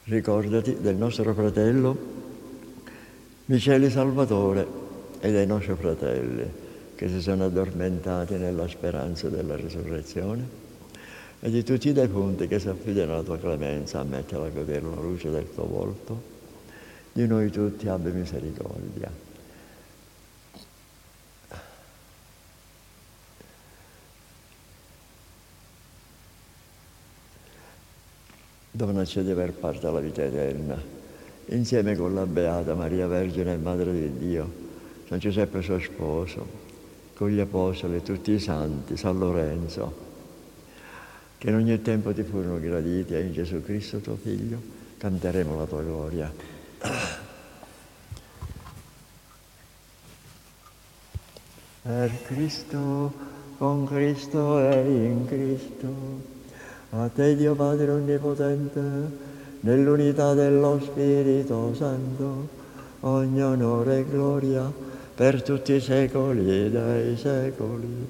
Ricordati del nostro fratello Michele Salvatore e dei nostri fratelli che si sono addormentati nella speranza della risurrezione e di tutti i defunti che si affidano alla tua clemenza, ammettila a godere la luce del tuo volto. Di noi tutti abbi misericordia. Donaci di aver parte alla vita eterna, insieme con la Beata Maria Vergine e Madre di Dio, San Giuseppe suo sposo, con gli Apostoli e tutti i Santi, San Lorenzo, che in ogni tempo ti furono graditi, e in Gesù Cristo tuo Figlio canteremo la tua gloria. Per Cristo, con Cristo e in Cristo, a te Dio Padre Onnipotente, nell'unità dello Spirito Santo, ogni onore e gloria per tutti i secoli dei secoli.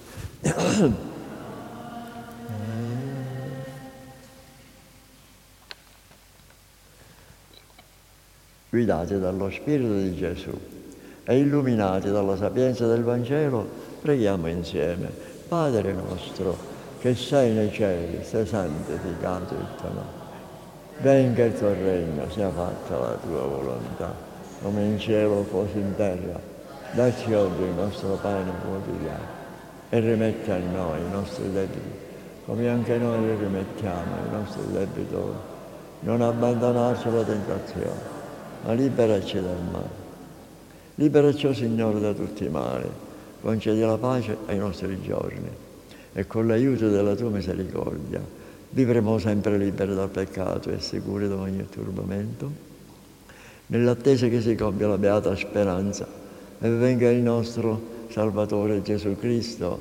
Guidati dallo Spirito di Gesù e illuminati dalla sapienza del Vangelo, preghiamo insieme. Padre nostro, che sei nei cieli, sia santificato il tuo nome. Venga il tuo regno, sia fatta la tua volontà, come in cielo così in terra. Dacci oggi il nostro pane quotidiano e rimetti a noi i nostri debiti, come anche noi li rimettiamo ai nostri debitori. Non abbandonarci alla tentazione, ma liberaci dal male. Liberaci, Signore, da tutti i mali, concedi la pace ai nostri giorni e con l'aiuto della tua misericordia vivremo sempre liberi dal peccato e sicuri da ogni turbamento, nell'attesa che si compia la beata speranza e venga il nostro Salvatore Gesù Cristo.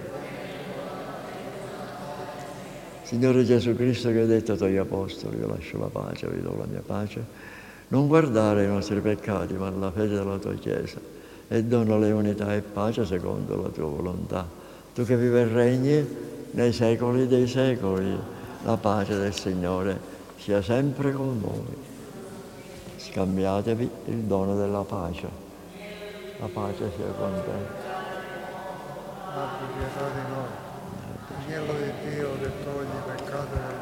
Signore Gesù Cristo, che hai detto ai tuoi apostoli: io lascio la pace, vi do la mia pace, non guardare i nostri peccati, ma la fede della tua Chiesa, e donale unità e pace secondo la tua volontà. Tu che vivi e regni nei secoli dei secoli, la pace del Signore sia sempre con voi. Scambiatevi il dono della pace. La pace sia con te. Abbi pietà di noi. Agnello di Dio che togli i peccati